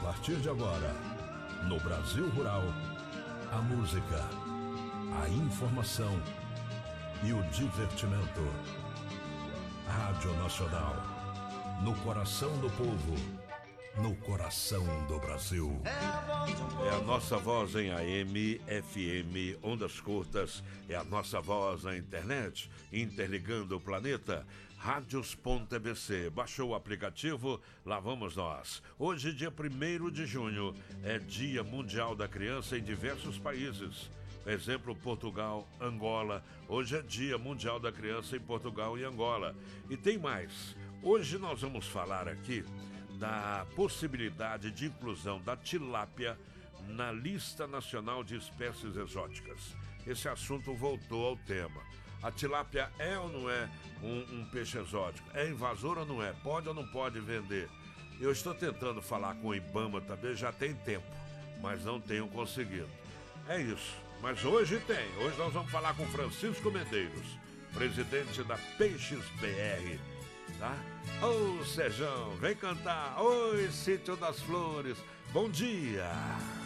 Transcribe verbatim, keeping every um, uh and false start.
partir de agora, no Brasil Rural, a música, a informação e o divertimento. Rádio Nacional, no coração do povo, no coração do Brasil. É a nossa voz em A M, F M, ondas curtas, é a nossa voz na internet, interligando o planeta. Rádios ponto e b c. Baixou o aplicativo? Lá vamos nós. Hoje, dia primeiro de junho, é Dia Mundial da Criança em diversos países. Exemplo, Portugal, Angola. Hoje é Dia Mundial da Criança em Portugal e Angola. E tem mais. Hoje nós vamos falar aqui da possibilidade de inclusão da tilápia na lista nacional de espécies exóticas. Esse assunto voltou ao tema. A tilápia é ou não é um, um peixe exótico? É invasor ou não é? Pode ou não pode vender? Eu estou tentando falar com o IBAMA também, já tem tempo, mas não tenho conseguido. É isso, mas hoje tem. Hoje nós vamos falar com Francisco Medeiros, presidente da Peixes B R, tá? Ô, Sejão, vem cantar. Oi, Sítio das Flores, bom dia.